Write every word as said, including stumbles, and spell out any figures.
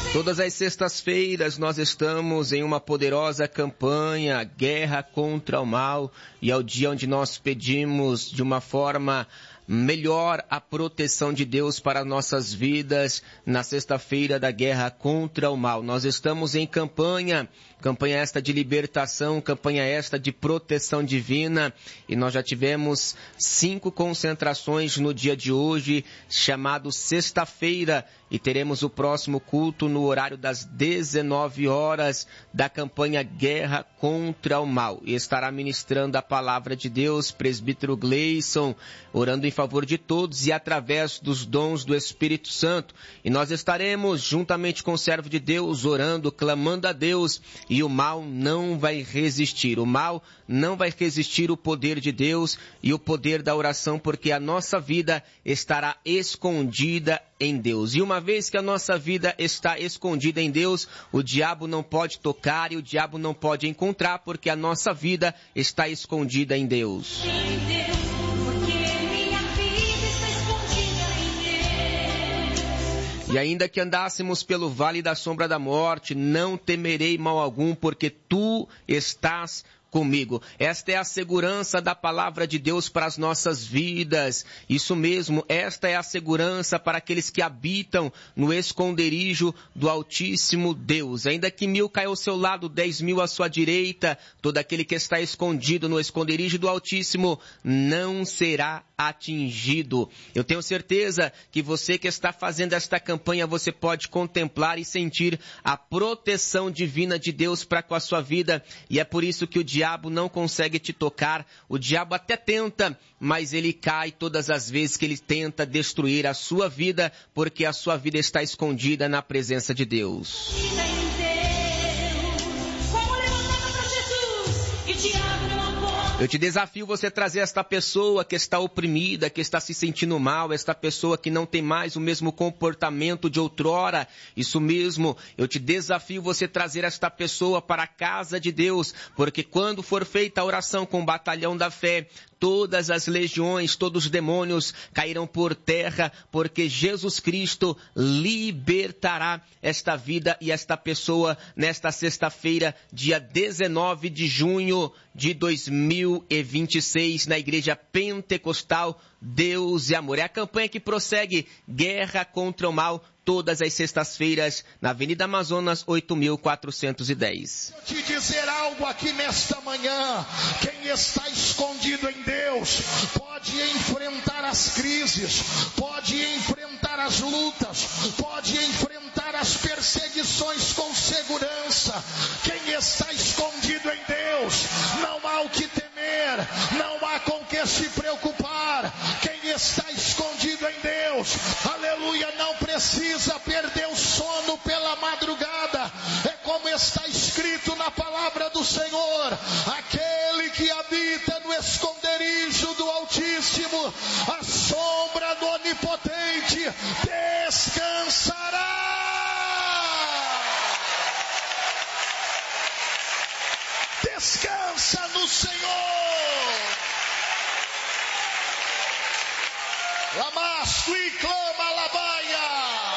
Todas as sextas-feiras nós estamos em uma poderosa campanha, Guerra contra o Mal, e é o dia onde nós pedimos de uma forma melhor a proteção de Deus para nossas vidas na sexta-feira da Guerra contra o Mal. Nós estamos em campanha, campanha esta de libertação, campanha esta de proteção divina, e nós já tivemos cinco concentrações no dia de hoje, chamado sexta-feira, e teremos o próximo culto no horário das dezenove horas da campanha Guerra contra o Mal. E estará ministrando a palavra de Deus, presbítero Gleison, orando em favor de todos e através dos dons do Espírito Santo. E nós estaremos, juntamente com o servo de Deus, orando, clamando a Deus, e o mal não vai resistir. O mal não vai resistir o poder de Deus e o poder da oração, porque a nossa vida estará escondida em Deus. E uma vez que a nossa vida está escondida em Deus, o diabo não pode tocar e o diabo não pode encontrar, porque a nossa vida está escondida em Deus. E ainda que andássemos pelo vale da sombra da morte, não temerei mal algum, porque tu estás comigo. Esta é a segurança da palavra de Deus para as nossas vidas. Isso mesmo, esta é a segurança para aqueles que habitam no esconderijo do Altíssimo Deus. Ainda que mil caia ao seu lado, dez mil à sua direita, todo aquele que está escondido no esconderijo do Altíssimo não será atingido. Eu tenho certeza que você que está fazendo esta campanha, você pode contemplar e sentir a proteção divina de Deus para com a sua vida, e é por isso que o diabo não consegue te tocar. O diabo até tenta, mas ele cai todas as vezes que ele tenta destruir a sua vida, porque a sua vida está escondida na presença de Deus. Eu te desafio você trazer esta pessoa que está oprimida, que está se sentindo mal, esta pessoa que não tem mais o mesmo comportamento de outrora. Isso mesmo, eu te desafio você trazer esta pessoa para a casa de Deus, porque quando for feita a oração com o batalhão da fé, todas as legiões, todos os demônios cairão por terra, porque Jesus Cristo libertará esta vida e esta pessoa nesta sexta-feira, dia dezenove de junho de dois mil e vinte e seis, na Igreja Pentecostal Deus e Amor. É a campanha que prossegue, Guerra contra o Mal, todas as sextas-feiras, na Avenida Amazonas, oito mil quatrocentos e dez. Eu te dizer algo aqui nesta manhã: quem está escondido em Deus pode enfrentar as crises, pode enfrentar as lutas, pode enfrentar as perseguições com segurança. Quem está escondido em Deus, não há o que temer, não há com que se preocupar. Quem está escondido em Deus, aleluia, não precisa perder o sono pela madrugada. É como está escrito na palavra do Senhor: aquele que habita no esconderijo do Altíssimo, a sombra do Onipotente descansará. Descansa no Senhor. Lamas, tu clama, labaia.